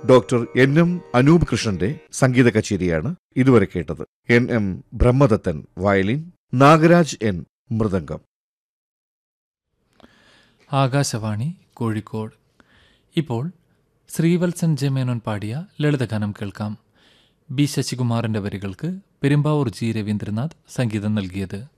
Doctor എൻ.എം. Anoop കൃഷ്ണന്റെ സംഗീത കച്ചേരിയാണ് ഇതുവരെ കേട്ടത്. N.M. Brahmadathan violin, Nagaraj N. Mridangam. Akashvani Kozhikode. ഇപ്പോൾ ശ്രീവത്സൻ ജെ മേനോൻ പാടിയ ലളിതഗാനം കേൾക്കാം. ബി ശശികുമാറിന്റെ വരികൾക്ക് പെരുമ്പാവൂർ ജി രവീന്ദ്രനാഥ് സംഗീതം നൽകിയത്.